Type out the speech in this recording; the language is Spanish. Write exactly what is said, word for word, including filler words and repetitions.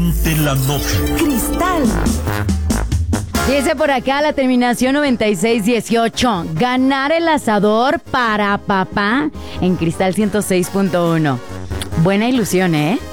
De la noche. Cristal. Dice por acá la terminación noventa y seis dieciocho. Ganar el asador para papá en Cristal ciento seis punto uno. Buena ilusión, ¿eh?